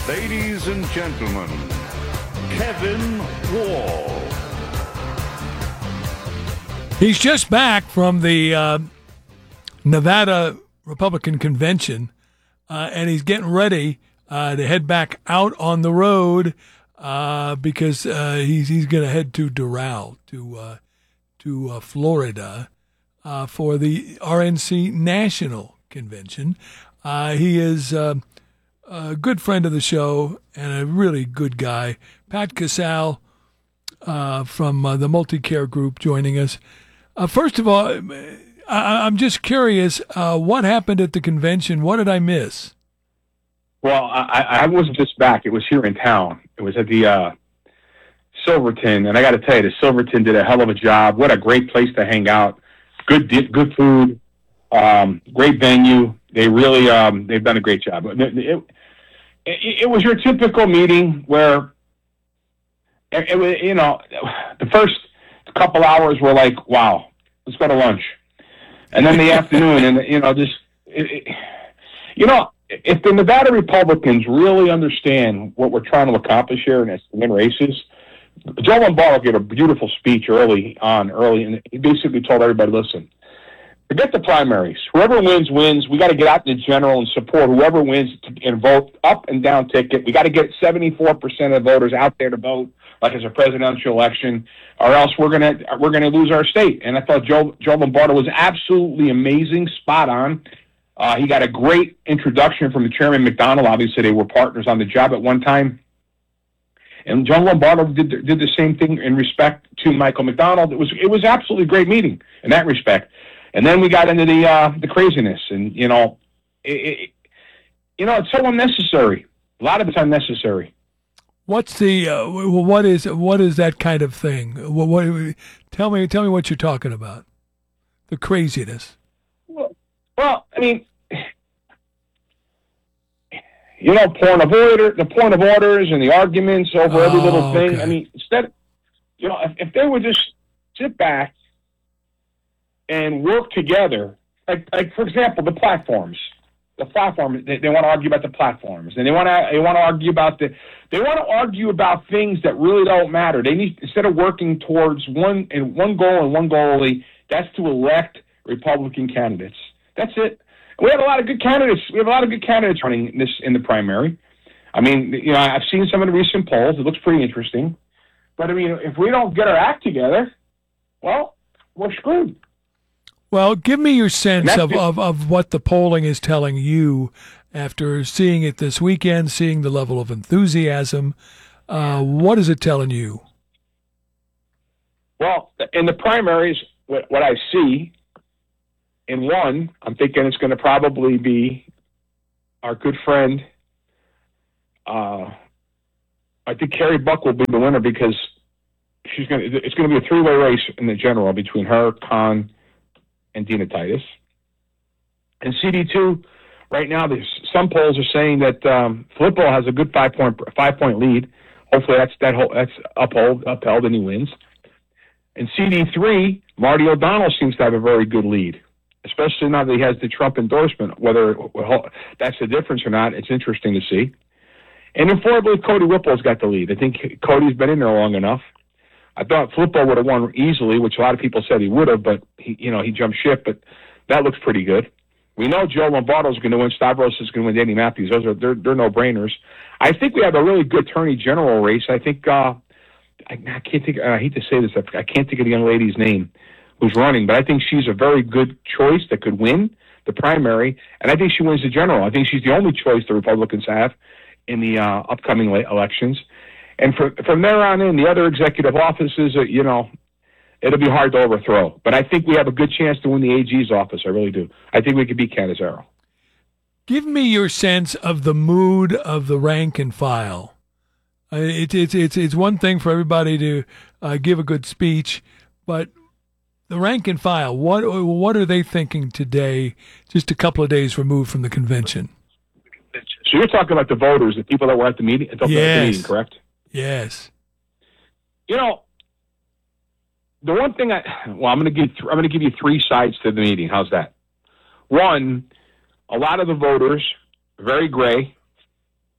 Ladies and gentlemen, Kevin Wall. He's just back from the Nevada Republican Convention, and he's getting ready to head back out on the road because he's going to head to Doral, to Florida, for the RNC National Convention. He is a good friend of the show and a really good guy. Pat Casale from the Multicare Group joining us. First of all, I'm just curious, what happened at the convention? What did I miss? Well, I wasn't just back. It was here in town. It was at the Silverton, and I got to tell you, the Silverton did a hell of a job. What a great place to hang out. Good food, great venue. They really they've done a great job. It was your typical meeting where it was, the first couple hours were like, wow, let's go to lunch. And then the afternoon, and if the Nevada Republicans really understand what we're trying to accomplish here and it's to win races, Joe Lombardo gave a beautiful speech early, and he basically told everybody, listen, forget the primaries. Whoever wins, wins. We got to get out in the general and support whoever wins and vote up and down ticket. We got to get 74% of the voters out there to vote, like it's a presidential election, or else we're gonna lose our state. And I thought Joe Lombardo was absolutely amazing, spot on. He got a great introduction from the Chairman McDonald. Obviously, they were partners on the job at one time. And Joe Lombardo did the same thing in respect to Michael McDonald. It was absolutely a great meeting in that respect. And then we got into the craziness, and it's so unnecessary. A lot of it's unnecessary. What's the what is that kind of thing? Tell me what you're talking about. The craziness. Well, I mean, the point of orders and the arguments over every little thing. Okay. I mean, instead, if they would just sit back and work together, like for example, the platforms. They want to argue about the platforms, and they want to argue about things that really don't matter. They need, instead of working towards one goal and one goal only, that's to elect Republican candidates. That's it. We have a lot of good candidates. We have a lot of good candidates running in the primary. I mean, I've seen some of the recent polls. It looks pretty interesting. But I mean, if we don't get our act together, well, we're screwed. Well, give me your sense of what the polling is telling you after seeing it this weekend, seeing the level of enthusiasm. What is it telling you? Well, in the primaries, what I see, in one, I'm thinking it's going to probably be our good friend. I think Carrie Buck will be the winner because it's going to be a three-way race in the general between her, Khan, and Dina Titus. And CD2, right now, some polls are saying that Filippo has a good 5-point lead. Hopefully that's upheld and he wins. And CD3, Marty O'Donnell seems to have a very good lead, especially now that he has the Trump endorsement. Whether that's the difference or not, it's interesting to see. And then fourthly, Cody Whipple's got the lead. I think Cody's been in there long enough. I thought Filippo would have won easily, which a lot of people said he would have, but he jumped ship. But that looks pretty good. We know Joe Lombardo's going to win. Stavros is going to win. Danny Matthews. They're no-brainers. I think we have a really good attorney general race. I think I can't think. I hate to say this. I can't think of the young lady's name who's running, but I think she's a very good choice that could win the primary, and I think she wins the general. I think she's the only choice the Republicans have in the upcoming elections. And from there on in, the other executive offices, it'll be hard to overthrow. But I think we have a good chance to win the AG's office. I really do. I think we could beat Cannizzaro. Give me your sense of the mood of the rank and file. It's one thing for everybody to give a good speech, but the rank and file, what are they thinking today, just a couple of days removed from the convention? So you're talking about the voters, the people that were at the meeting, correct? Yes. The one thing I'm going to give you three sides to the meeting. How's that? One, a lot of the voters, very gray,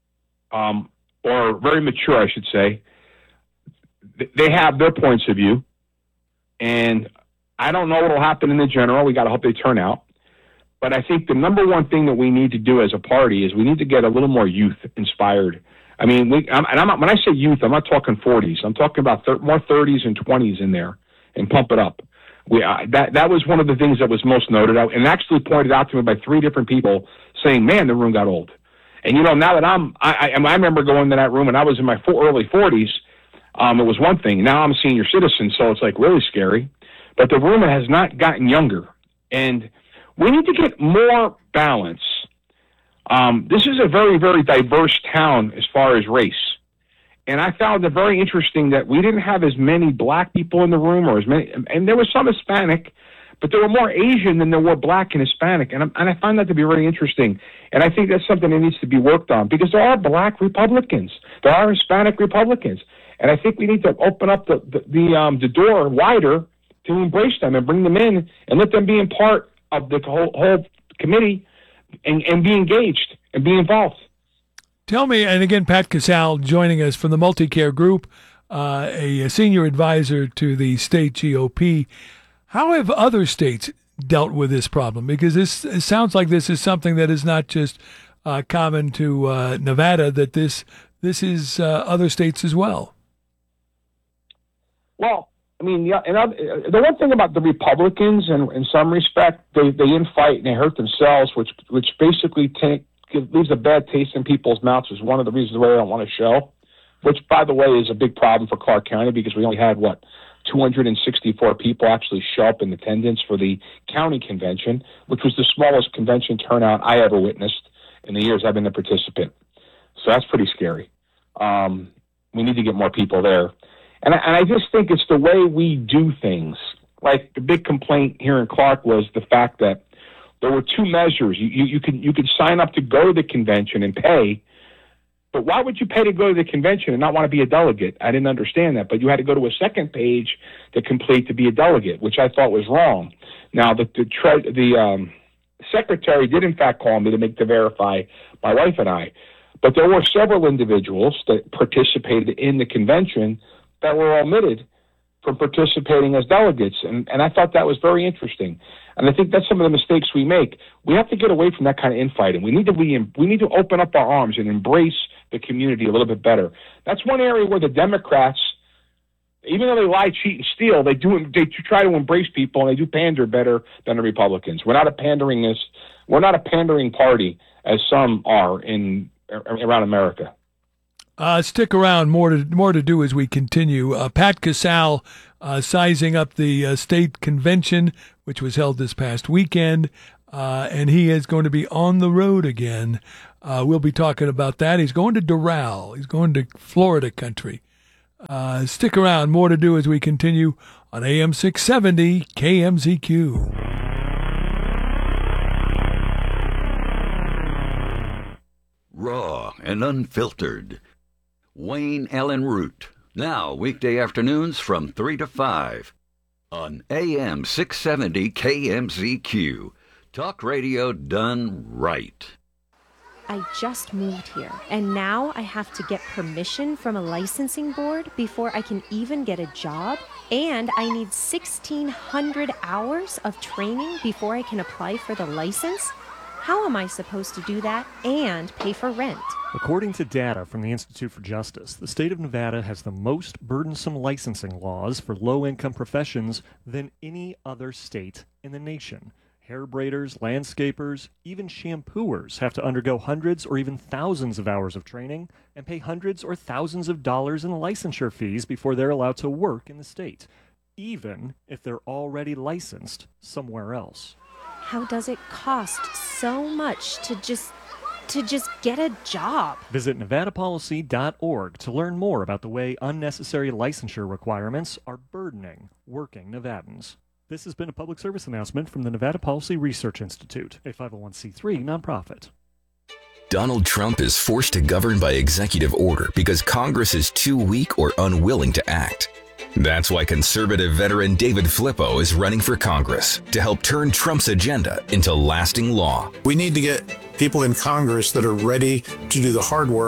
or very mature, I should say, they have their points of view. And I don't know what will happen in the general. We got to hope they turn out. But I think the number one thing that we need to do as a party is we need to get a little more youth inspired. I mean, when I say youth, I'm not talking 40s. I'm talking about more 30s and 20s in there, and pump it up. That was one of the things that was most noted out, and actually pointed out to me by 3 different people saying, "Man, the room got old." And now that I remember going to that room when I was in my early 40s. It was one thing. Now I'm a senior citizen, so it's like really scary. But the room has not gotten younger, and we need to get more balance. This is a very, very diverse town as far as race. And I found it very interesting that we didn't have as many black people in the room, or as many, and there was some Hispanic, but there were more Asian than there were black and Hispanic. And I find that to be very interesting. And I think that's something that needs to be worked on, because there are black Republicans. There are Hispanic Republicans. And I think we need to open up the door wider to embrace them and bring them in and let them be in part of the whole committee and be engaged and be involved. Tell me, and again, Pat Casale joining us from the Multicare Group, a senior advisor to the state GOP. How have other states dealt with this problem? Because it sounds like this is something that is not just common to Nevada, that this is other states as well. Well, I mean, yeah, the one thing about the Republicans, in some respect, they infight and they hurt themselves, which basically leaves a bad taste in people's mouths, is one of the reasons why they don't want to show, which, by the way, is a big problem for Clark County, because we only had, 264 people actually show up in attendance for the county convention, which was the smallest convention turnout I ever witnessed in the years I've been a participant. So that's pretty scary. We need to get more people there. And I just think it's the way we do things. Like, the big complaint here in Clark was the fact that there were 2 measures. You could sign up to go to the convention and pay, but why would you pay to go to the convention and not want to be a delegate? I didn't understand that. But you had to go to a second page to complete to be a delegate, which I thought was wrong. Now, the secretary did in fact call me to verify my wife and I, but there were several individuals that participated in the convention that were omitted from participating as delegates. And I thought that was very interesting. And I think that's some of the mistakes we make. We have to get away from that kind of infighting. We need to open up our arms and embrace the community a little bit better. That's one area where the Democrats, even though they lie, cheat, and steal, they try to embrace people, and they do pander better than the Republicans. We're not a pandering party as some are around America. Stick around. More to do as we continue. Pat Casale sizing up the state convention, which was held this past weekend, and he is going to be on the road again. We'll be talking about that. He's going to Doral. He's going to Florida country. Stick around. More to do as we continue on AM 670 KMZQ. Raw and unfiltered. Wayne Allen Root, now weekday afternoons from 3 to 5 on AM 670 KMZQ. Talk radio done right. I just moved here, and now I have to get permission from a licensing board before I can even get a job, and I need 1,600 hours of training before I can apply for the license? How am I supposed to do that and pay for rent? According to data from the Institute for Justice, the state of Nevada has the most burdensome licensing laws for low-income professions than any other state in the nation. Hair braiders, landscapers, even shampooers have to undergo hundreds or even thousands of hours of training and pay hundreds or thousands of dollars in licensure fees before they're allowed to work in the state, even if they're already licensed somewhere else. How does it cost so much to just get a job? Visit nevadapolicy.org to learn more about the way unnecessary licensure requirements are burdening working Nevadans. This has been a public service announcement from the Nevada Policy Research Institute, a 501c3 nonprofit. Donald Trump is forced to govern by executive order because Congress is too weak or unwilling to act. That's why conservative veteran David Flippo is running for Congress to help turn Trump's agenda into lasting law. We need to get people in Congress that are ready to do the hard work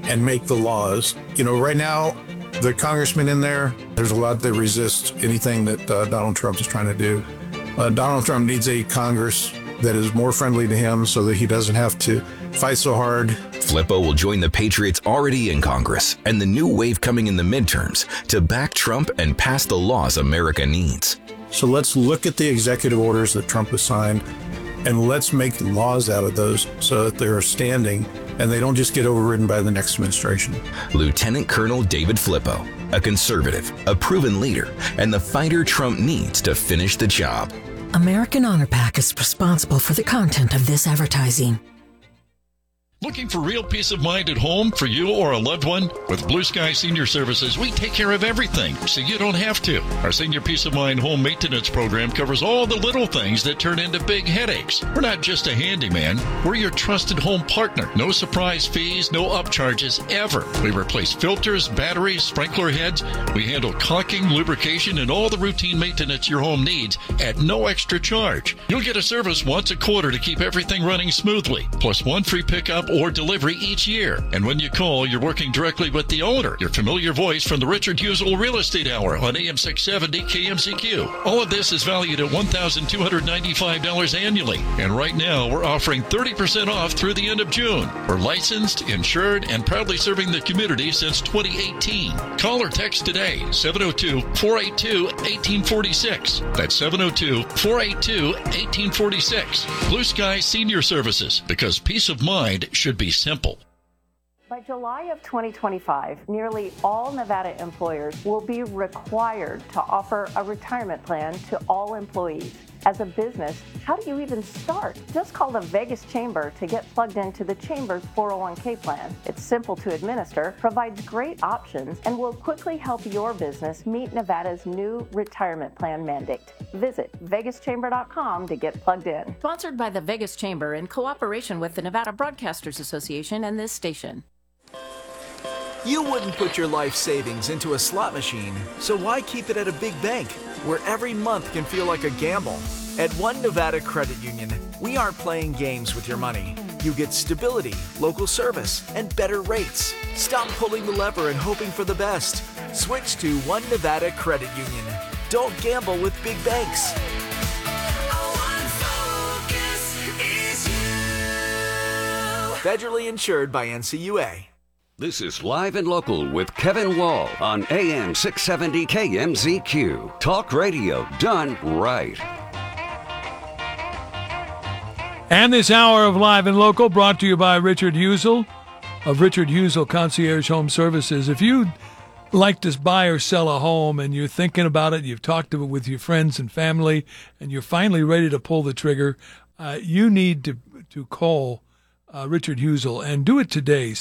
and make the laws. Right now, the congressmen in there's a lot that resist anything that Donald Trump is trying to do. Donald Trump needs a Congress that is more friendly to him so that he doesn't have to fight so hard. Flippo will join the Patriots already in Congress and the new wave coming in the midterms to back Trump and pass the laws America needs. So let's look at the executive orders that Trump has signed and let's make laws out of those so that they're standing and they don't just get overridden by the next administration. Lieutenant Colonel David Flippo, a conservative, a proven leader, and the fighter Trump needs to finish the job. American Honor Pack is responsible for the content of this advertising. Looking for real peace of mind at home for you or a loved one? With Blue Sky Senior Services, we take care of everything, so you don't have to. Our Senior Peace of Mind home maintenance program covers all the little things that turn into big headaches. We're not just a handyman. We're your trusted home partner. No surprise fees, no upcharges ever. We replace filters, batteries, sprinkler heads. We handle caulking, lubrication, and all the routine maintenance your home needs at no extra charge. You'll get a service once a quarter to keep everything running smoothly, plus one free pickup or delivery each year. And when you call, you're working directly with the owner, your familiar voice from the Richard Husel Real Estate Hour on AM 670 KMCQ. All of this is valued at $1,295 annually. And right now, we're offering 30% off through the end of June. We're licensed, insured, and proudly serving the community since 2018. Call or text today, 702-482-1846. That's 702-482-1846. Blue Sky Senior Services, because peace of mind should be simple. By July of 2025, nearly all Nevada employers will be required to offer a retirement plan to all employees. As a business, how do you even start? Just call the Vegas Chamber to get plugged into the Chamber's 401k plan. It's simple to administer, provides great options, and will quickly help your business meet Nevada's new retirement plan mandate. Visit vegaschamber.com to get plugged in. Sponsored by the Vegas Chamber in cooperation with the Nevada Broadcasters Association and this station. You wouldn't put your life savings into a slot machine, so why keep it at a big bank, where every month can feel like a gamble? At One Nevada Credit Union, we aren't playing games with your money. You get stability, local service, and better rates. Stop pulling the lever and hoping for the best. Switch to One Nevada Credit Union. Don't gamble with big banks. Federally insured by NCUA. This is Live and Local with Kevin Wall on AM 670 KMZQ. Talk radio done right. And this hour of Live and Local brought to you by Richard Husel of Richard Husel Concierge Home Services. If you'd like to buy or sell a home and you're thinking about it, you've talked to it with your friends and family, and you're finally ready to pull the trigger, you need to call Richard Husel, and do it today,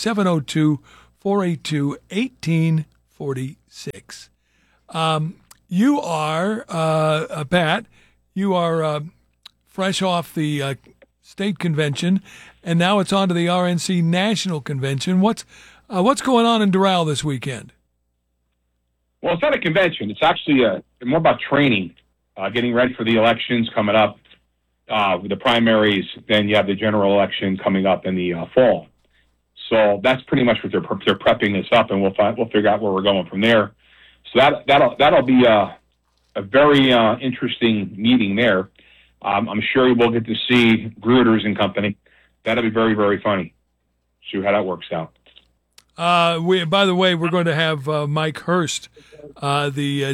702-482-1846. You are, Pat, you are fresh off the state convention, and now it's on to the RNC National Convention. What's going on in Doral this weekend? Well, it's not a convention. It's actually more about training, getting ready for the elections coming up. With the primaries, then you have the general election coming up in the fall. So that's pretty much what they're prepping us up, and we'll figure out where we're going from there. So that'll be a very interesting meeting there. I'm sure we'll get to see Gruters and company. That'll be very, very funny. See how that works out. By the way, we're going to have Mike Hurst, I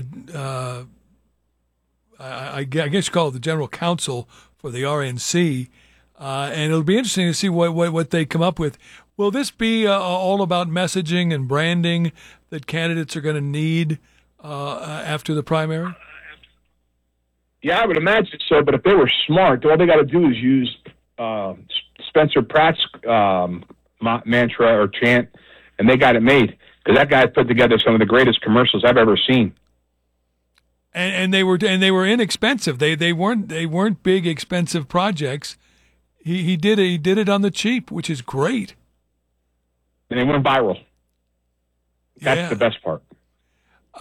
guess you call it the general counsel for the RNC, and it'll be interesting to see what they come up with. Will this be all about messaging and branding that candidates are going to need after the primary? Yeah, I would imagine so, but if they were smart, all they got to do is use Spencer Pratt's mantra or chant, and they got it made, because that guy put together some of the greatest commercials I've ever seen. And they were inexpensive. They weren't big expensive projects. He did it on the cheap, which is great. And they went viral. That's the best part.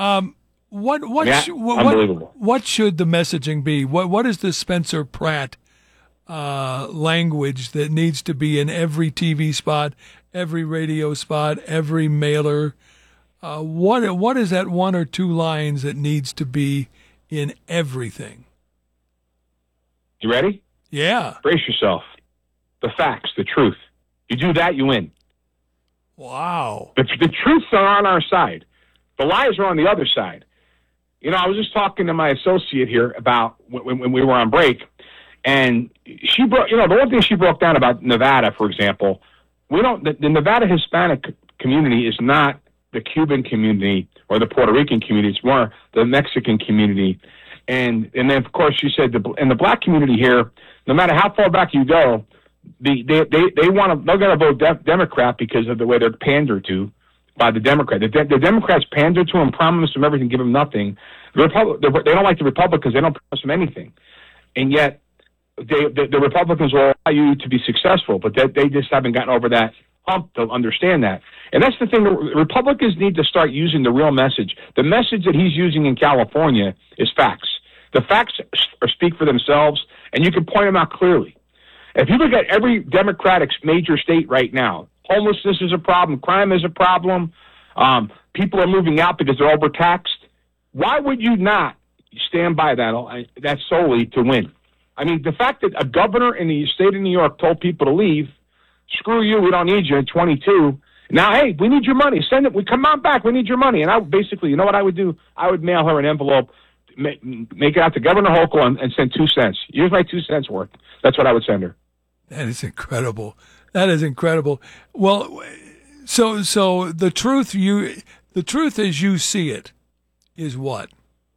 Unbelievable. What should the messaging be? What is the Spencer Pratt language that needs to be in every TV spot, every radio spot, every mailer. What is that 1 or 2 lines that needs to be in everything? You ready? Yeah. Brace yourself. The facts, the truth. You do that, you win. Wow. The truths are on our side. The lies are on the other side. You know, I was just talking to my associate here about when we were on break, and she broke, the one thing she broke down about Nevada, for example, the Nevada Hispanic community is not the Cuban community or the Puerto Rican community. It's more the Mexican community. And then, of course, she said in the black community here, no matter how far back you go, they're going to vote Democrat because of the way they're pandered to by the Democrat. The Democrats pander to them, promise them everything, give them nothing. They don't like the Republicans. They don't promise them anything. And yet, the Republicans will allow you to be successful, but they just haven't gotten over that hump to understand that. And that's the thing. The Republicans need to start using the real message. The message that he's using in California is facts. The facts speak for themselves, and you can point them out clearly. If you look at every Democratic major state right now, homelessness is a problem, crime is a problem, people are moving out because they're overtaxed. Why would you not stand by that solely to win? I mean, the fact that a governor in the state of New York told people to leave, screw you, we don't need you in 22. Now, hey, we need your money. Send it. Come on back. We need your money. And I basically, you know what I would do? I would mail her an envelope, make it out to Governor Hochul and send 2 cents. Here's my 2 cents worth. That's what I would send her. That is incredible. That is incredible. Well, so the truth as you see it is what?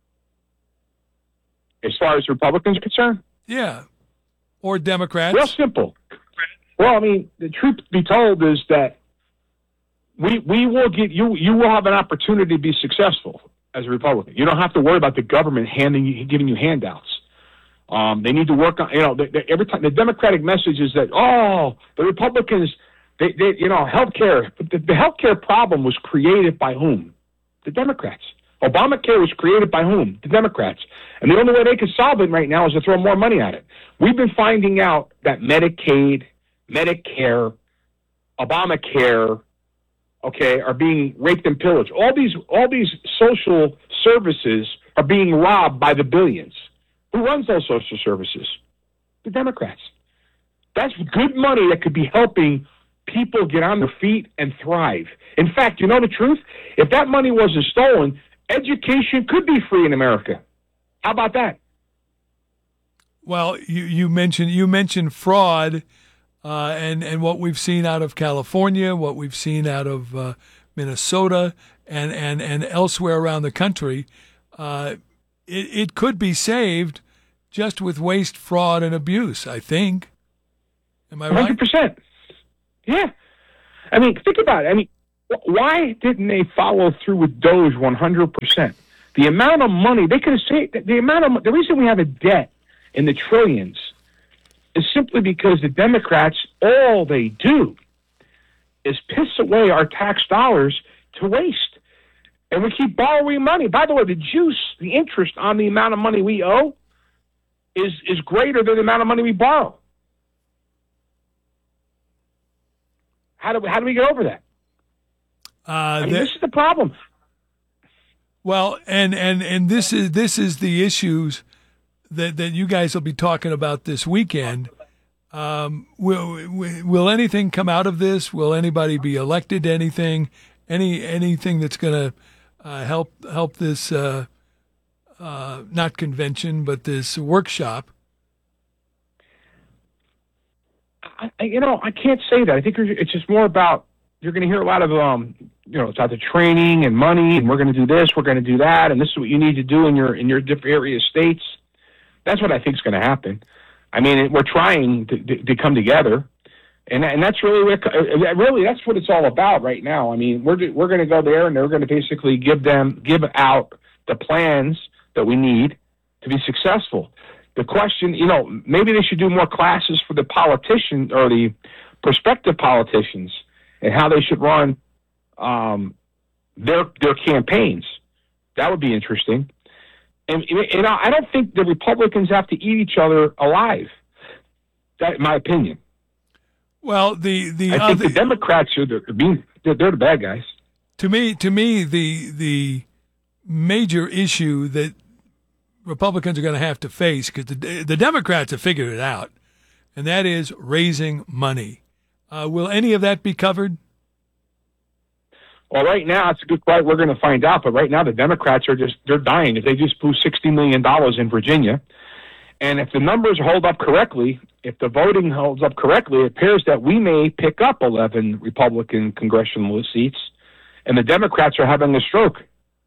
As far as Republicans are concerned? Yeah. Or Democrats? Real simple. Well, I mean, the truth be told is that we will get you will have an opportunity to be successful as a Republican. You don't have to worry about the government giving you handouts. They need to work on, every time the Democratic message is that, the Republicans, healthcare. The healthcare problem was created by whom? The Democrats. Obamacare was created by whom? The Democrats. And the only way they can solve it right now is to throw more money at it. We've been finding out that Medicaid, Medicare, Obamacare, are being raped and pillaged. All these social services are being robbed by the billions. Who runs those social services? The Democrats. That's good money that could be helping people get on their feet and thrive. In fact, you know the truth? If that money wasn't stolen, education could be free in America. How about that? Well, you mentioned fraud, and what we've seen out of California, what we've seen out of Minnesota, and elsewhere around the country. It could be saved just with waste, fraud, and abuse, I think. Am I right? 100%. Yeah. I mean, think about it. I mean, why didn't they follow through with DOGE 100%? The amount of money they could have saved, the reason we have a debt in the trillions is simply because the Democrats, all they do is piss away our tax dollars to waste. And we keep borrowing money. By the way, the interest on the amount of money we owe is greater than the amount of money we borrow. How do we get over that? This is the problem. Well, and this is the issues that you guys will be talking about this weekend. Will anything come out of this? Will anybody be elected to anything? Anything that's going to help this not convention, but this workshop? I can't say that. I think it's just more about, you're going to hear a lot of, it's about the training and money, and we're going to do this, we're going to do that, and this is what you need to do in your different area states. That's what I think is going to happen. I mean, we're trying to come together, and that's really that's what it's all about right now. I mean, we're going to go there, and they're going to basically give out the plans that we need to be successful. The question, maybe they should do more classes for the politicians or the prospective politicians and how they should run their campaigns. That would be interesting. And I don't think the Republicans have to eat each other alive. That's my opinion. Well, I think the Democrats are they're the bad guys. To me, the major issue that Republicans are going to have to face, because the Democrats have figured it out, and that is raising money. Will any of that be covered? Well, right now, it's a good point. We're going to find out. But right now, the Democrats they're dying. If they just blew $60 million in Virginia, and if the numbers hold up correctly, if the voting holds up correctly, it appears that we may pick up 11 Republican congressional seats, and the Democrats are having a stroke.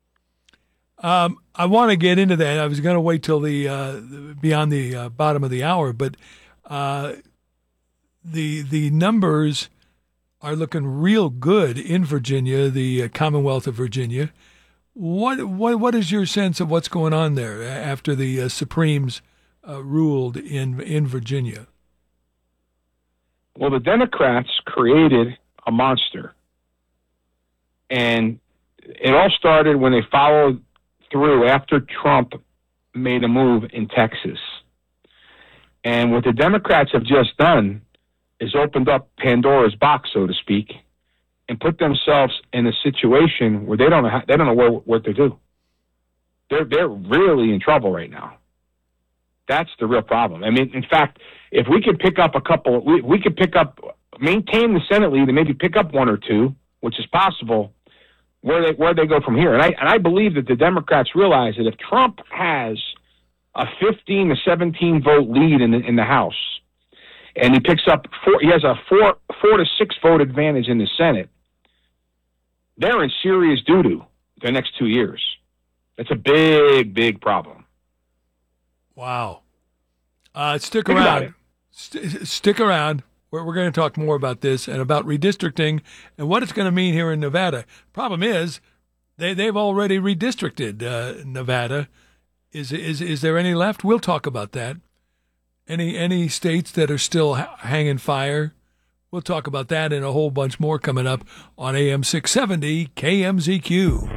I want to get into that. I was going to wait till the beyond the bottom of the hour, but the numbers are looking real good in Virginia, the Commonwealth of Virginia. What is your sense of what's going on there after the Supremes ruled in Virginia? Well, the Democrats created a monster, and it all started when they followed through after Trump made a move in Texas. And what the Democrats have just done is opened up Pandora's box, so to speak, and put themselves in a situation where they don't know what to do. They're really in trouble right now. That's the real problem. I mean, in fact, if we could pick up we could maintain the Senate lead and maybe pick up one or two, which is possible. Where they go from here, and I believe that the Democrats realize that if Trump has a 15 to 17 vote lead in the House, and he picks up he has a 4 to 6 vote advantage in the Senate, they're in serious doo-doo the next 2 years. That's a big problem. Wow. Stick around. Stick around. We're going to talk more about this and about redistricting and what it's going to mean here in Nevada. Problem is, they've already redistricted Nevada. Is there any left? We'll talk about that. Any states that are still hanging fire? We'll talk about that and a whole bunch more coming up on AM 670 KMZQ.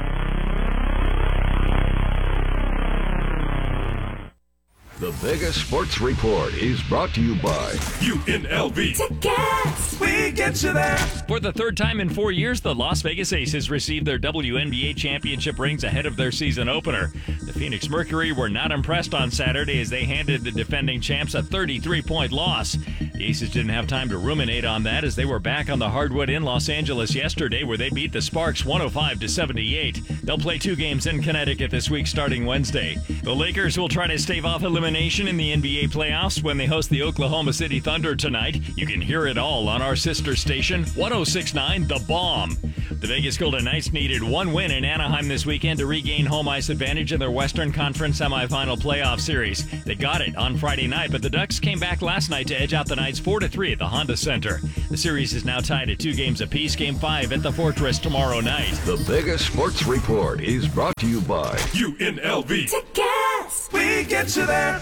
The Vegas Sports Report is brought to you by UNLV. Tickets! We get you there. For the third time in 4 years, the Las Vegas Aces received their WNBA championship rings ahead of their season opener. The Phoenix Mercury were not impressed on Saturday as they handed the defending champs a 33-point loss. The Aces didn't have time to ruminate on that as they were back on the hardwood in Los Angeles yesterday where they beat the Sparks 105-78. They'll play 2 games in Connecticut this week starting Wednesday. The Lakers will try to stave off elimination in the NBA playoffs when they host the Oklahoma City Thunder tonight. You can hear it all on our sister station, 106.9 The Bomb. The Vegas Golden Knights needed 1 win in Anaheim this weekend to regain home ice advantage in their Western Conference semifinal playoff series. They got it on Friday night, but the Ducks came back last night to edge out the Knights 4-3 at the Honda Center. The series is now tied at 2 games apiece. Game 5 at the Fortress tomorrow night. The Vegas Sports Report is brought to you by UNLV. Tickets! We get you there.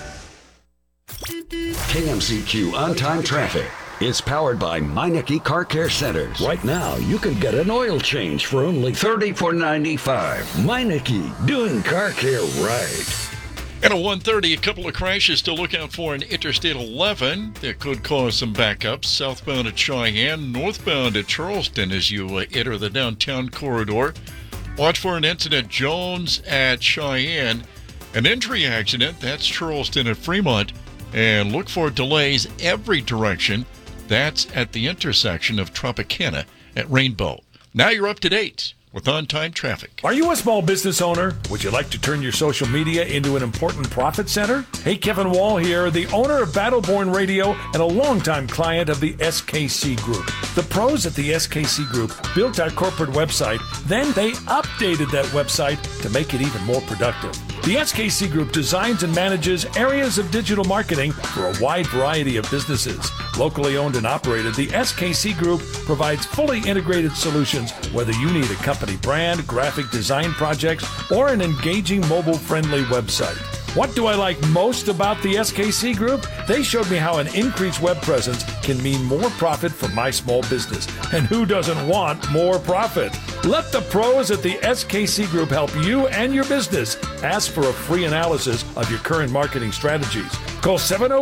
KMZQ On-Time Traffic is powered by Meineke Car Care Centers. Right now, you can get an oil change for only $34.95. Meineke, doing car care right. And at 1:30, a couple of crashes to look out for in Interstate 11 that could cause some backups. Southbound at Cheyenne, northbound at Charleston as you enter the downtown corridor. Watch for an incident, Jones at Cheyenne. An entry accident, that's Charleston at Fremont. And look for delays every direction. That's at the intersection of Tropicana at Rainbow. Now you're up to date with On-Time Traffic. Are you a small business owner? Would you like to turn your social media into an important profit center? Hey, Kevin Wall here, the owner of Battleborn Radio and a longtime client of the SKC Group. The pros at the SKC Group built our corporate website, then they updated that website to make it even more productive. The SKC Group designs and manages areas of digital marketing for a wide variety of businesses. Locally owned and operated, the SKC Group provides fully integrated solutions whether you need a company brand, graphic design projects, or an engaging mobile-friendly website. What do I like most about the SKC Group? They showed me how an increased web presence can mean more profit for my small business. And who doesn't want more profit? Let the pros at the SKC Group help you and your business. Ask for a free analysis of your current marketing strategies. Call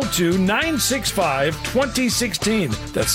702-965-2016. That's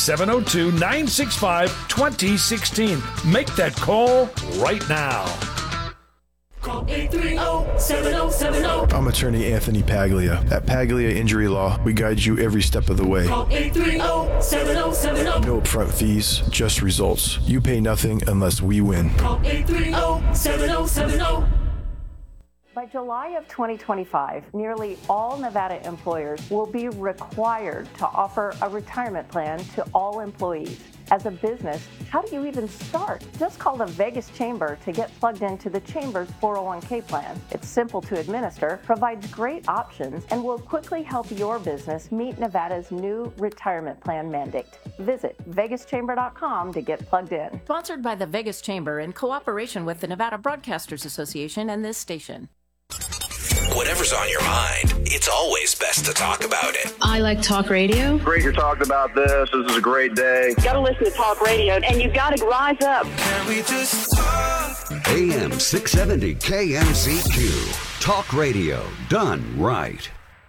702-965-2016. Make that call right now. Call 830-7070. I'm attorney Anthony Paglia. At Paglia Injury Law, we guide you every step of the way. Call 830-7070. No upfront fees, just results. You pay nothing unless we win. Call 830-7070. By July of 2025, nearly all Nevada employers will be required to offer a retirement plan to all employees. As a business, how do you even start? Just call the Vegas Chamber to get plugged into the Chamber's 401k plan. It's simple to administer, provides great options, and will quickly help your business meet Nevada's new retirement plan mandate. Visit vegaschamber.com to get plugged in. Sponsored by the Vegas Chamber in cooperation with the Nevada Broadcasters Association and this station. Whatever's on your mind, it's always best to talk about it. I like talk radio. Great you're talking about this. This is a great day. You gotta listen to talk radio, and you gotta rise up. Can we just talk? AM 670 KMZQ. Talk radio done right.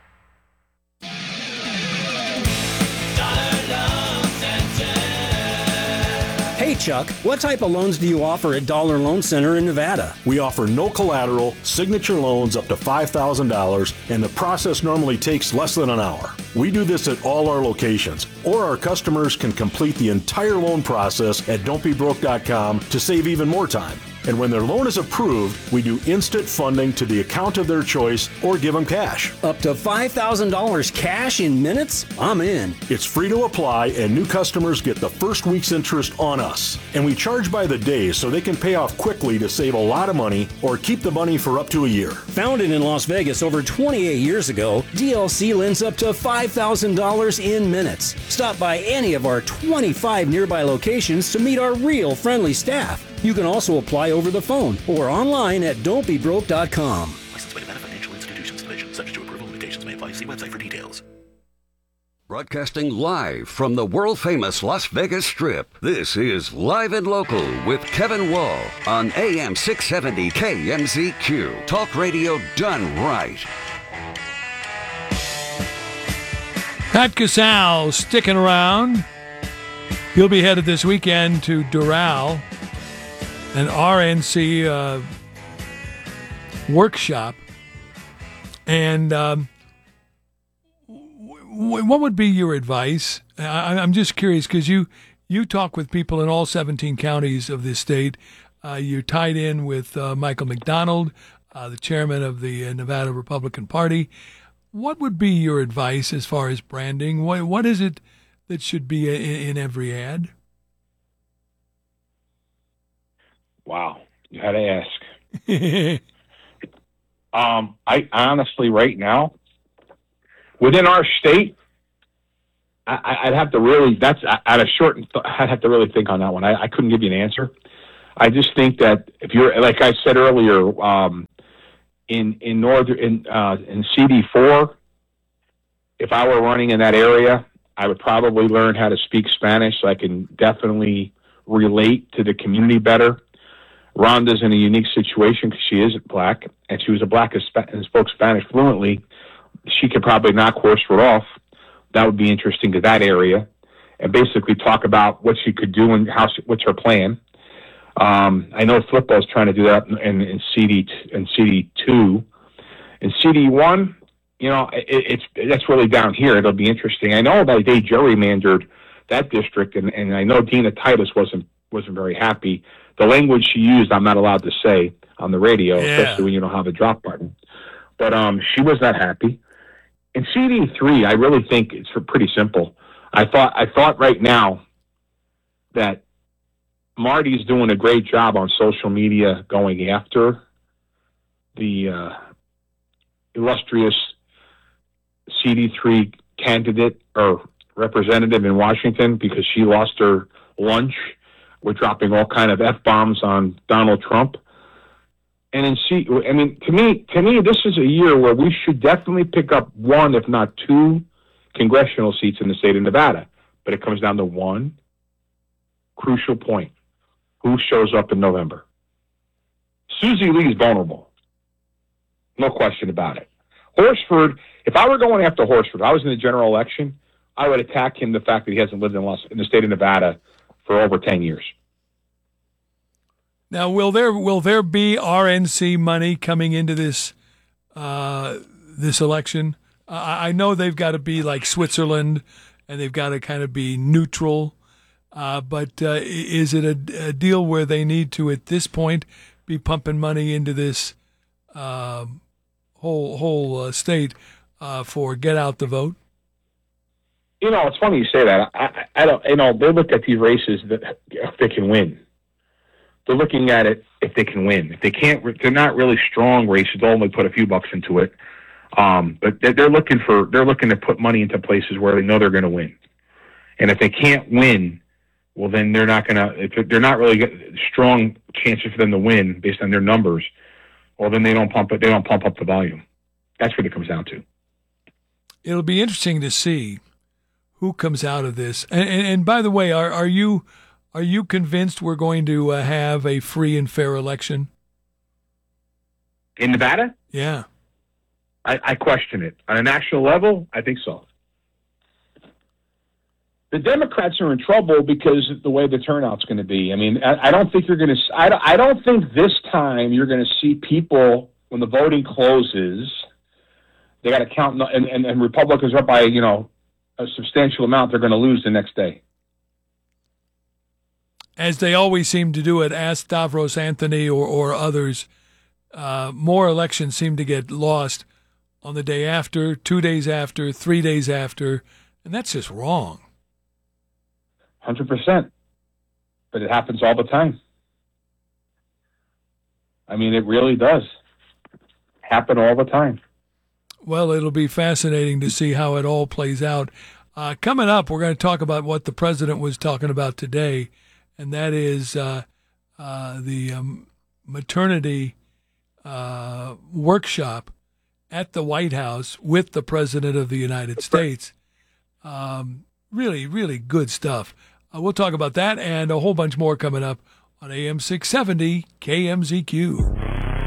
Hey Chuck, what type of loans do you offer at Dollar Loan Center in Nevada? We offer no collateral, signature loans up to $5,000, and the process normally takes less than an hour. We do this at all our locations, or our customers can complete the entire loan process at don'tbebroke.com to save even more time. And when their loan is approved, we do instant funding to the account of their choice or give them cash. Up to $5,000 cash in minutes? I'm in. It's free to apply, and new customers get the first week's interest on us. And we charge by the day so they can pay off quickly to save a lot of money or keep the money for up to a year. Founded in Las Vegas over 28 years ago, DLC lends up to $5,000 in minutes. Stop by any of our 25 nearby locations to meet our real friendly staff. You can also apply over the phone or online at don'tbebroke.com. Licensed by Nevada Financial Institutions Division. Subject to approval. Limitations may apply. See website for details. Broadcasting live from the world-famous Las Vegas Strip, this is Live and Local with Kevin Wall on AM 670 KMZQ. Talk radio done right. Pat Casal sticking around. He'll be headed this weekend to Doral, an RNC workshop. And what would be your advice? I'm just curious because you talk with people in all 17 counties of this state. You're tied in with Michael McDonald, the chairman of the Nevada Republican Party. What would be your advice as far as branding? What is it that should be in every ad? Wow, you had to ask. I honestly, right now, within our state, I'd have to really. I'd have to really think on that one. I couldn't give you an answer. I just think that if you're, like I said earlier, in CD4, if I were running in that area, I would probably learn how to speak Spanish so I can definitely relate to the community better. Rhonda's in a unique situation because she isn't black, and she was a black and spoke Spanish fluently. She could probably knock Horsford off. That would be interesting to that area, and basically talk about what she could do and what's her plan. I know Flippo's trying to do that in CD2. In CD1, you know, that's really down here. It'll be interesting. I know that they gerrymandered that district, and I know Dina Titus wasn't very happy. The language she used, I'm not allowed to say on the radio, especially when you don't have a drop button. But she was not happy. In CD3, I really think it's pretty simple. I thought right now that Marty's doing a great job on social media going after the illustrious CD3 candidate or representative in Washington because she lost her lunch with dropping all kind of F-bombs on Donald Trump. And then see, I mean, to me, this is a year where we should definitely pick up one, if not two, congressional seats in the state of Nevada. But it comes down to one crucial point: who shows up in November? Susie Lee is vulnerable, no question about it. Horsford, if I were going after Horsford, if I was in the general election, I would attack him the fact that he hasn't lived in the state of Nevada for over 10 years. Now, will there be RNC money coming into this this election? I know they've got to be like Switzerland, and they've got to kind of be neutral. But is it a deal where they need to, at this point, be pumping money into this whole state for get out the vote? You know, it's funny you say that. I don't. You know, they look at these races that if they can win. They're looking at it if they can win. If they can't, they're not really strong races. They'll only put a few bucks into it. But they're looking to put money into places where they know they're going to win. And if they can't win, well, then they're not going to. If they're not really strong chances for them to win based on their numbers, well, then they don't pump it. They don't pump up the volume. That's what it comes down to. It'll be interesting to see who comes out of this. And by the way, are you convinced we're going to have a free and fair election in Nevada? Yeah, I question it. On a national level, I think so. The Democrats are in trouble because of the way the turnout's going to be. I mean, I don't think you're going to. I don't think this time you're going to see people when the voting closes. They got to count, and Republicans are up by a substantial amount. They're going to lose the next day. As they always seem to do it, ask Stavros Anthony or others, more elections seem to get lost on the day after, 2 days after, 3 days after, and that's just wrong. 100%. But it happens all the time. I mean, it really does happen all the time. Well, it'll be fascinating to see how it all plays out. Coming up, we're going to talk about what the president was talking about today, and that is the maternity workshop at the White House with the President of the United States. Really, really good stuff. We'll talk about that and a whole bunch more coming up on AM 670 KMZQ.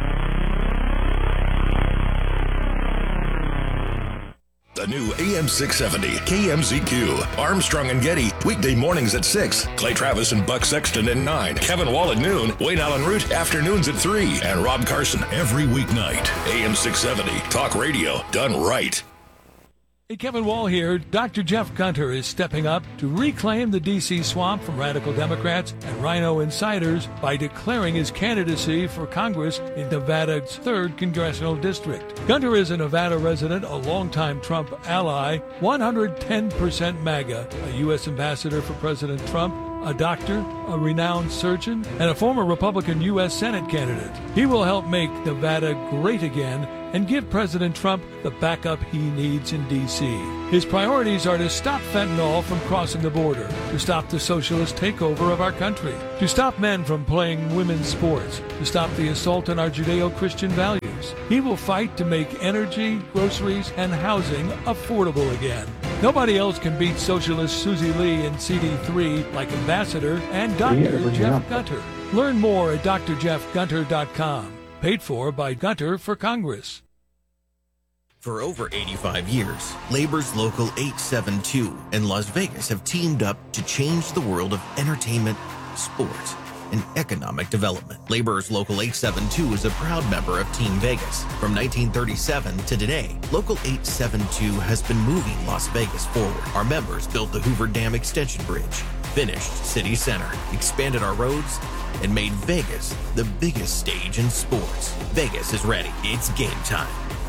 The new AM 670 KMZQ. Armstrong and Getty, weekday mornings at 6. Clay Travis and Buck Sexton at 9. Kevin Wall at noon. Wayne Allen Root, afternoons at 3. And Rob Carson every weeknight. AM 670, talk radio done right. Hey, Kevin Wall here. Dr. Jeff Gunter is stepping up to reclaim the D.C. swamp from radical Democrats and Rhino insiders by declaring his candidacy for Congress in Nevada's 3rd Congressional District. Gunter is a Nevada resident, a longtime Trump ally, 110% MAGA, a U.S. ambassador for President Trump, a doctor, a renowned surgeon, and a former Republican U.S. Senate candidate. He will help make Nevada great again and give President Trump the backup he needs in D.C. His priorities are to stop fentanyl from crossing the border, to stop the socialist takeover of our country, to stop men from playing women's sports, to stop the assault on our Judeo-Christian values. He will fight to make energy, groceries, and housing affordable again. Nobody else can beat socialist Susie Lee in CD3 like Ambassador and Dr. Jeff Gunter. Learn more at drjeffgunter.com. Paid for by Gunter for Congress. For over 85 years, Labor's Local 872 in Las Vegas have teamed up to change the world of entertainment, sports, and economic development. Labor's Local 872 is a proud member of Team Vegas. From 1937 to today, Local 872 has been moving Las Vegas forward. Our members built the Hoover Dam Extension Bridge, finished City Center, expanded our roads, and made Vegas the biggest stage in sports. Vegas is ready. It's game time.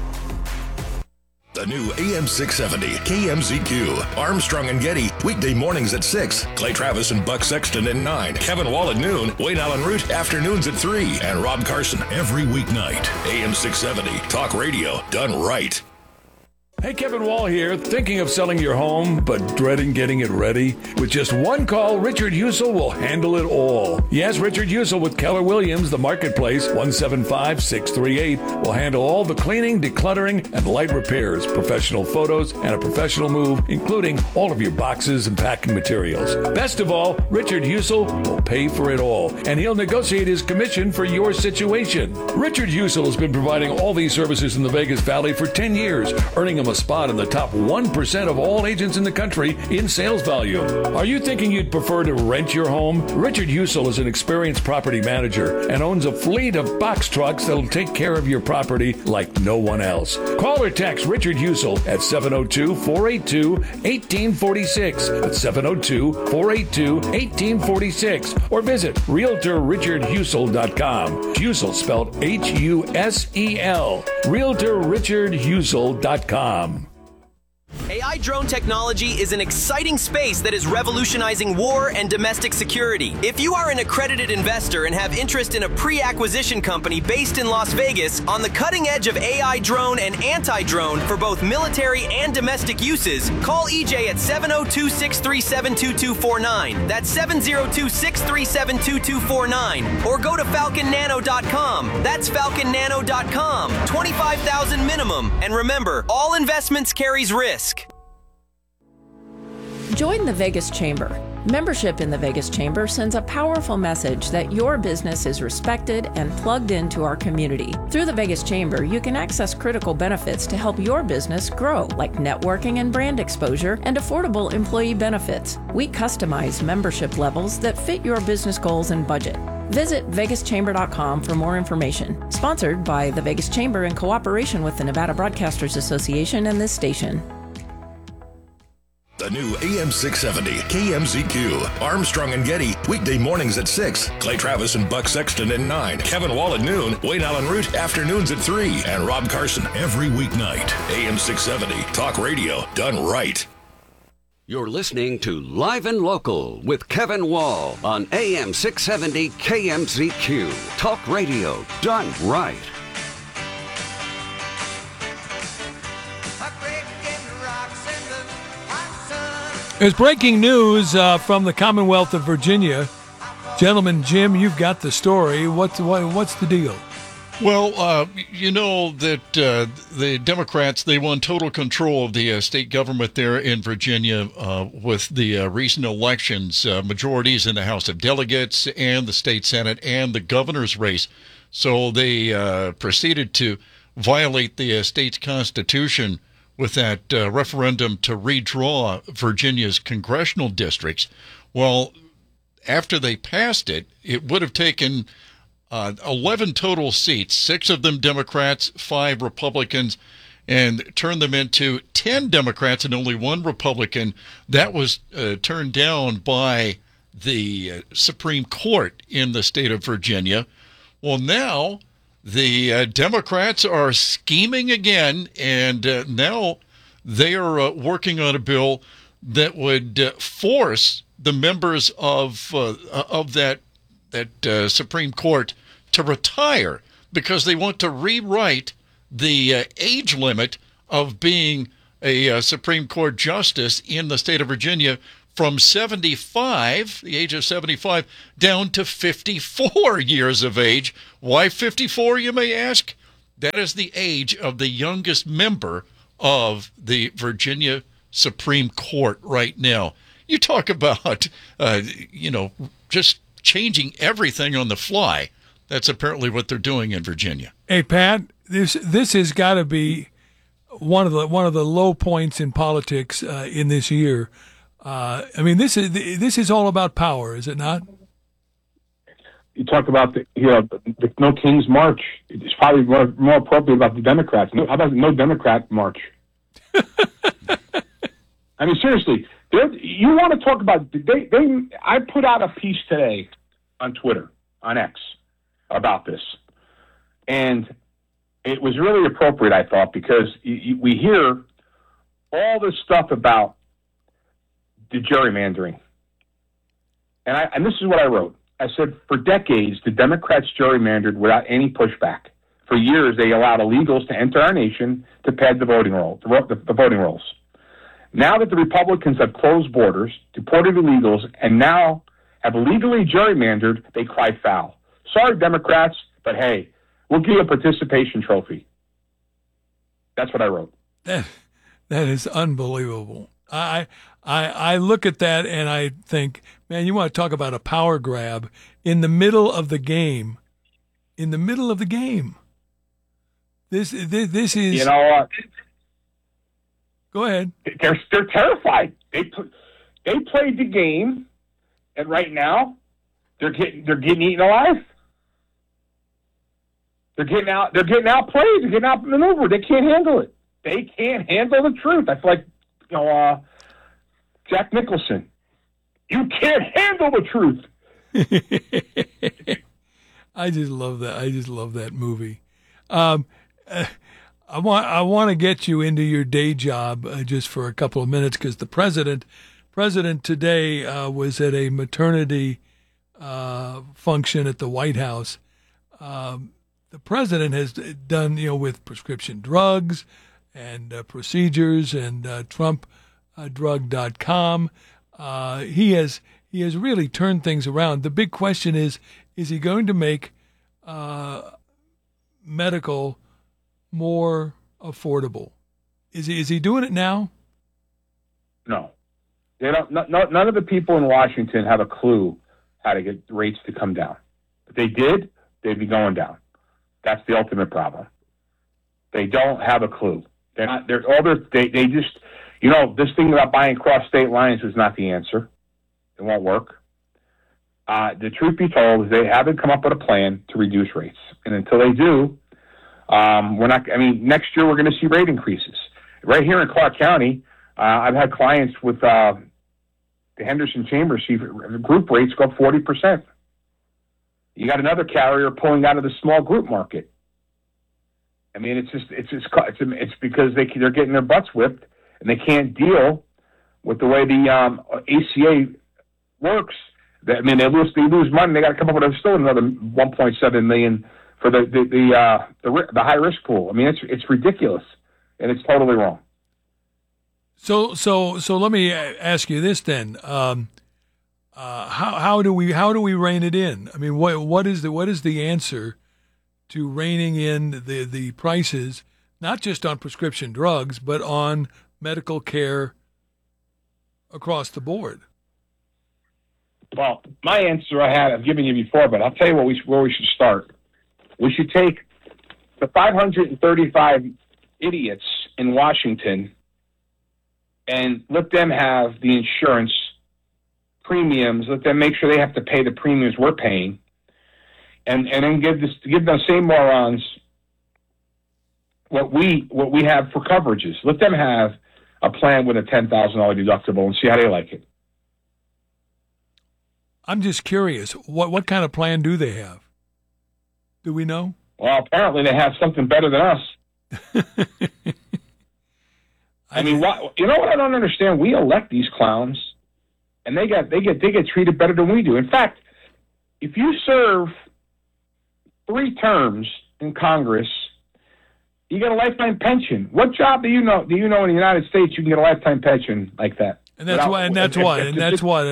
The new AM 670 KMZQ. Armstrong and Getty, weekday mornings at 6. Clay Travis and Buck Sexton at 9. Kevin Wall at noon. Wayne Allen Root, afternoons at 3. And Rob Carson every weeknight. AM 670, talk radio done right. Hey, Kevin Wall here. Thinking of selling your home, but dreading getting it ready? With just one call, Richard Husel will handle it all. Yes, Richard Husel with Keller Williams, the Marketplace, 175-638, will handle all the cleaning, decluttering, and light repairs, professional photos, and a professional move, including all of your boxes and packing materials. Best of all, Richard Husel will pay for it all, and he'll negotiate his commission for your situation. Richard Husel has been providing all these services in the Vegas Valley for 10 years, earning him a spot in the top 1% of all agents in the country in sales volume. Are you thinking you'd prefer to rent your home? Richard Husel is an experienced property manager and owns a fleet of box trucks that'll take care of your property like no one else. Call or text Richard Husel at 702-482-1846. That's 702-482-1846. Or visit RealtorRichardHusel.com. Husel spelled H-U-S-E-L. RealtorRichardHusel.com. AI drone technology is an exciting space that is revolutionizing war and domestic security. If you are an accredited investor and have interest in a pre-acquisition company based in Las Vegas on the cutting edge of AI drone and anti-drone for both military and domestic uses, call EJ at 702-637-2249. That's 702-637-2249. Or go to falconnano.com. That's falconnano.com. $25,000 minimum. And remember, all investments carries risk. Join the Vegas Chamber. Membership in the Vegas Chamber sends a powerful message that your business is respected and plugged into our community. Through the Vegas Chamber, you can access critical benefits to help your business grow, like networking and brand exposure and affordable employee benefits. We customize membership levels that fit your business goals and budget. Visit vegaschamber.com for more information. Sponsored by the Vegas Chamber in cooperation with the Nevada Broadcasters Association and this station. The new AM 670 KMZQ. Armstrong and Getty, weekday mornings at 6. Clay Travis and Buck Sexton at 9. Kevin Wall at noon. Wayne Allen Root afternoons at 3. And Rob Carson every weeknight. AM 670, talk radio done right. You're listening to Live and Local with Kevin Wall on AM 670 KMZQ. Talk radio done right. There's breaking news from the Commonwealth of Virginia. Gentleman Jim, you've got the story. What's the deal? Well, you know that the Democrats, they won total control of the state government there in Virginia with the recent elections, majorities in the House of Delegates and the state Senate and the governor's race. So they proceeded to violate the state's constitution with that referendum to redraw Virginia's congressional districts. Well, after they passed it, it would have taken 11 total seats, 6 of them Democrats, 5 Republicans, and turned them into 10 Democrats and only 1 Republican. That was turned down by the Supreme Court in the state of Virginia. Well, now the Democrats are scheming again, and now they are working on a bill that would force the members of that Supreme Court to retire because they want to rewrite the age limit of being a Supreme Court justice in the state of Virginia from 75, the age of 75, down to 54 years of age. Why 54, you may ask? That is the age of the youngest member of the Virginia Supreme Court right now. You talk about, just changing everything on the fly. That's apparently what they're doing in Virginia. Hey, Pat, this has got to be one of the low points in politics in this year. This is all about power, is it not? You talk about the No King's March. It's probably more appropriate about the Democrats. How about no Democrat march? I mean, seriously, you want to talk about I put out a piece today on Twitter, on X, about this, and it was really appropriate, I thought, because we hear all this stuff about the gerrymandering, and this is what I wrote. I said, for decades, the Democrats gerrymandered without any pushback. For years, they allowed illegals to enter our nation to pad the voting rolls. Now that the Republicans have closed borders, deported illegals, and now have legally gerrymandered, they cry foul. Sorry, Democrats, but hey, we'll give you a participation trophy. That's what I wrote. That is unbelievable. I look at that and I think, man, you want to talk about a power grab in the middle of the game. In the middle of the game. This is. You know what? Go ahead. They're terrified. They played the game, and right now they're getting eaten alive. They're getting outplayed. They're getting outmaneuvered. They can't handle it. They can't handle the truth. I feel like Jack Nicholson. You can't handle the truth. I just love that. I just love that movie. I want to get you into your day job just for a couple of minutes because the president today was at a maternity function at the White House. The president has done, with prescription drugs and procedures and TrumpDrug.com. He has really turned things around. The big question is he going to make medical more affordable? Is he doing it now? No. They don't. None of the people in Washington have a clue how to get rates to come down. If they did, they'd be going down. That's the ultimate problem. They don't have a clue. They're not. They just. This thing about buying cross state lines is not the answer. It won't work. The truth be told is they haven't come up with a plan to reduce rates, and until they do, we're not. I mean, next year we're going to see rate increases. Right here in Clark County, I've had clients with the Henderson Chamber see group rates go up 40%. You got another carrier pulling out of the small group market. I mean, it's because they're getting their butts whipped and they can't deal with the way the ACA works. I mean, they lose money. They got to come up with still another $1.7 million for the high risk pool. I mean, it's ridiculous and it's totally wrong. So let me ask you this then: how do we rein it in? I mean, what is the answer to reining in the prices, not just on prescription drugs, but on medical care across the board? Well, my answer I've given you before, but I'll tell you where we should start. We should take the 535 idiots in Washington and let them have the insurance premiums. Let them make sure they have to pay the premiums we're paying, and then give those same morons what we have for coverages. Let them have a plan with a $10,000 deductible and see how they like it. I'm just curious, what kind of plan do they have? Do we know? Well, apparently they have something better than us. I mean, you know what I don't understand? We elect these clowns, and they get treated better than we do. In fact, if you serve 3 terms in Congress, you get a lifetime pension. What job do you know in the United States you can get a lifetime pension like that? And that's what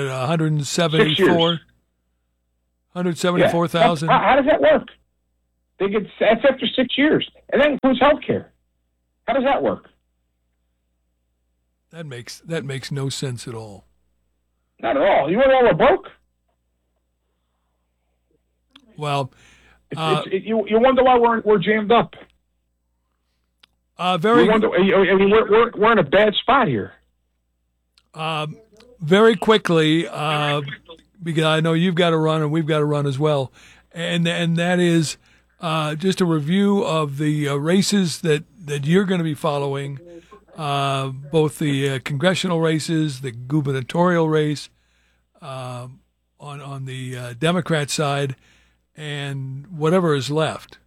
174,000. How does that work? That's after 6 years, and that includes health care. How does that work? That makes no sense at all. Not at all. You want all we're broke? Well, you wonder why we're jammed up. We're in a bad spot here. Very quickly, because I know you've got to run and we've got to run as well, and that is just a review of the races that you're going to be following, both the congressional races, the gubernatorial race on the Democrat side, and whatever is left.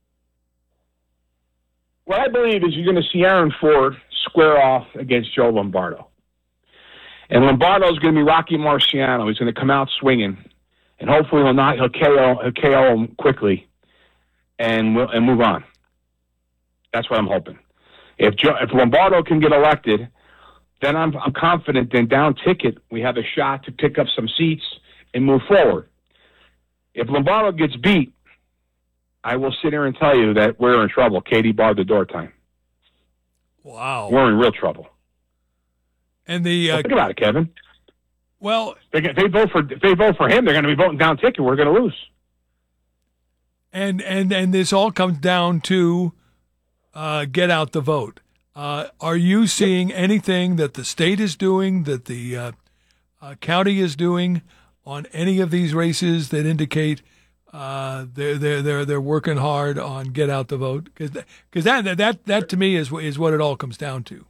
What I believe is you're going to see Aaron Ford square off against Joe Lombardo. And Lombardo's going to be Rocky Marciano. He's going to come out swinging, and hopefully he'll KO him quickly. and move on. That's what I'm hoping. If Lombardo can get elected, then I'm confident in down ticket we have a shot to pick up some seats and move forward. If Lombardo gets beat, I will sit here and tell you that we're in trouble. Katie barred the door time. Wow. We're in real trouble. And think about it, Kevin. Well, if they vote for him, they're going to be voting down ticket. We're going to lose. And this all comes down to get out the vote. Are you seeing anything that the state is doing, that the county is doing on any of these races that indicate they're working hard on get out the vote? Because that to me is what it all comes down to.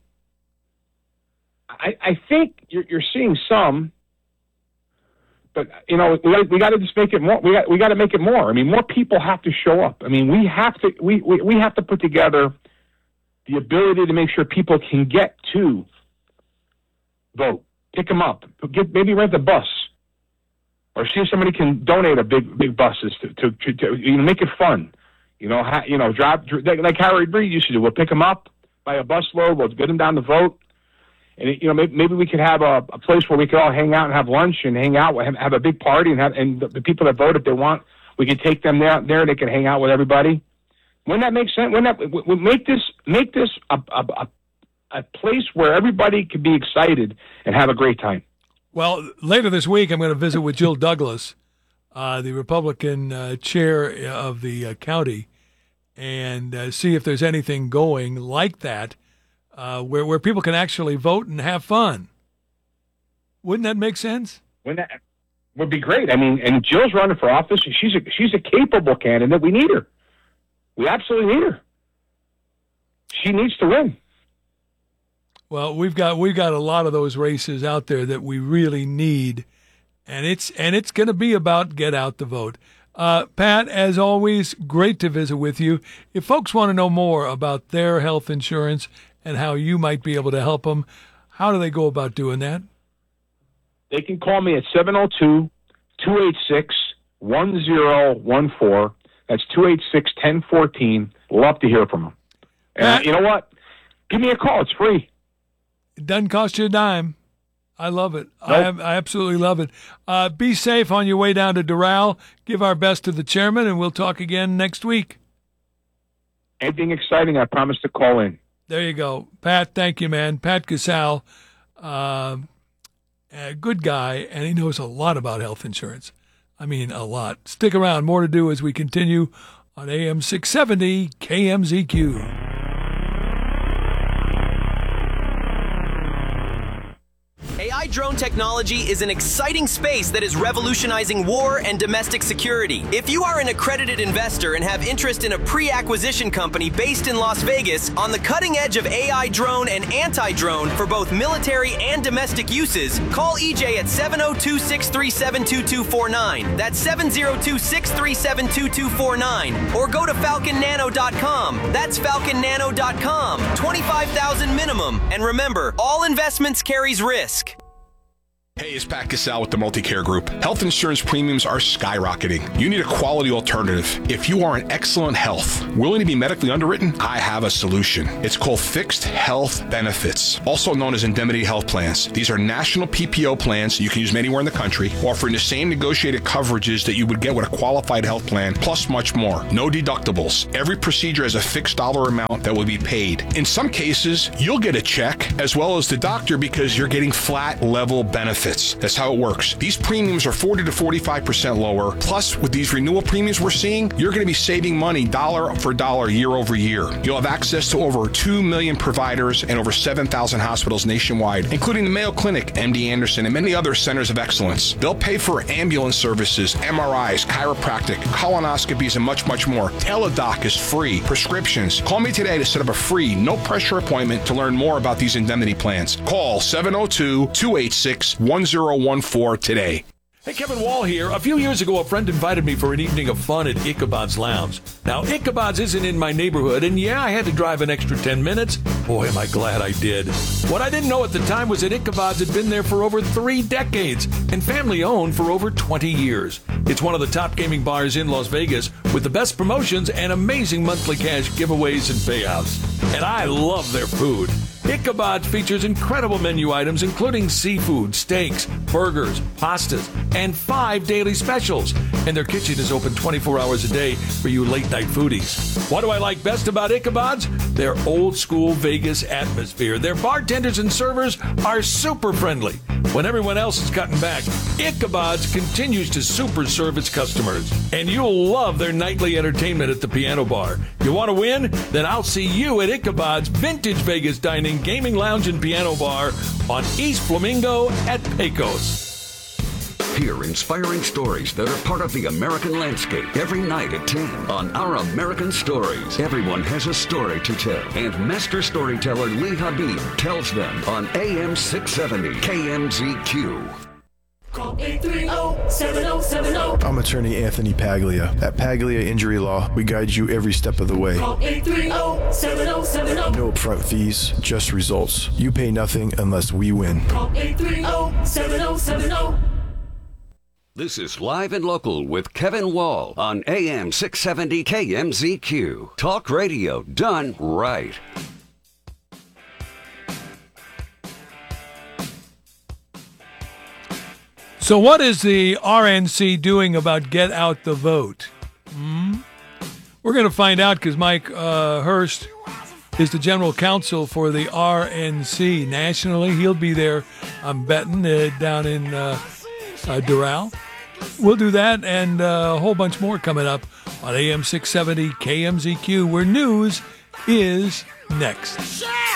I think you're seeing some, but we got to just make it more. We got to make it more. I mean, more people have to show up. I mean, we have to put together the ability to make sure people can get to vote, pick them up, maybe rent a bus, or see if somebody can donate a big buses to make it fun. Drive like Harry Reid used to do. We'll pick them up by a busload. We'll get them down to vote. And maybe we could have a place where we could all hang out and have lunch and hang out, have a big party, and the people that vote, if they want, we can take them there. They can hang out with everybody. Wouldn't that make sense? Make this a place where everybody can be excited and have a great time? Well, later this week, I'm going to visit with Jill Douglas, the Republican chair of the county, and see if there's anything going like that. Where people can actually vote and have fun. Wouldn't that make sense? That would be great. I mean, and Jill's running for office. She's a capable candidate. We need her. We absolutely need her. She needs to win. Well, we've got a lot of those races out there that we really need, and it's going to be about get out the vote. Pat, as always, great to visit with you. If folks want to know more about their health insurance and how you might be able to help them, how do they go about doing that? They can call me at 702-286-1014. That's 286-1014. Love to hear from them. And you know what? Give me a call. It's free. It doesn't cost you a dime. I love it. Nope. I absolutely love it. Be safe on your way down to Doral. Give our best to the chairman, and we'll talk again next week. Anything exciting, I promise to call in. There you go. Pat, thank you, man. Pat Casal, a good guy, and he knows a lot about health insurance. I mean, a lot. Stick around. More to do as we continue on AM 670 KMZQ. AI drone technology is an exciting space that is revolutionizing war and domestic security. If you are an accredited investor and have interest in a pre-acquisition company based in Las Vegas on the cutting edge of AI drone and anti-drone for both military and domestic uses, call EJ at 702-637-2249. That's 702-637-2249. Or go to falconnano.com. That's falconnano.com. $25,000 minimum. And remember, all investments carries risk. Hey, it's Pat Casal with the Multicare Group. Health insurance premiums are skyrocketing. You need a quality alternative. If you are in excellent health, willing to be medically underwritten, I have a solution. It's called Fixed Health Benefits, also known as indemnity health plans. These are national PPO plans you can use anywhere in the country, offering the same negotiated coverages that you would get with a qualified health plan, plus much more. No deductibles. Every procedure has a fixed dollar amount that will be paid. In some cases, you'll get a check as well as the doctor because you're getting flat level benefits. That's how it works. These premiums are 40 to 45% lower. Plus, with these renewal premiums we're seeing, you're going to be saving money dollar for dollar year over year. You'll have access to over 2 million providers and over 7,000 hospitals nationwide, including the Mayo Clinic, MD Anderson, and many other centers of excellence. They'll pay for ambulance services, MRIs, chiropractic, colonoscopies, and much, much more. Teladoc is free. Prescriptions. Call me today to set up a free, no-pressure appointment to learn more about these indemnity plans. Call 702-286-1014 today. Hey, Kevin Wall here. A few years ago, a friend invited me for an evening of fun at Ichabod's Lounge. Now, Ichabod's isn't in my neighborhood, and yeah, I had to drive an extra 10 minutes, Boy, am I glad I did. What I didn't know at the time was that Ichabod's had been there for over 3 decades and family-owned for over 20 years. It's one of the top gaming bars in Las Vegas with the best promotions and amazing monthly cash giveaways and payouts. And I love their food. Ichabod features incredible menu items including seafood, steaks, burgers, pastas, and 5 daily specials. And their kitchen is open 24 hours a day for you late-night foodies. What do I like best about Ichabod's? Their old-school Vegas atmosphere. Their bartenders and servers are super friendly. When everyone else is cutting back, Ichabod's continues to super serve its customers. And you'll love their nightly entertainment at the piano bar. You want to win? Then I'll see you at Ichabod's Vintage Vegas Dining, Gaming Lounge, and Piano Bar on East Flamingo at Pecos. Hear inspiring stories that are part of the American landscape every night at 10 on Our American Stories. Everyone has a story to tell, and master storyteller Lee Habib tells them on AM 670 KMZQ. Call 830-7070. I'm attorney Anthony Paglia. At Paglia Injury Law, we guide you every step of the way. Call 830-7070. No upfront fees, just results. You pay nothing unless we win. Call 830-7070. This is Live and Local with Kevin Wall on AM 670 KMZQ. Talk radio done right. So what is the RNC doing about get out the vote? We're going to find out because Mike Hurst is the general counsel for the RNC nationally. He'll be there, I'm betting, down in Doral. We'll do that and a whole bunch more coming up on AM 670 KMZQ, where news is next.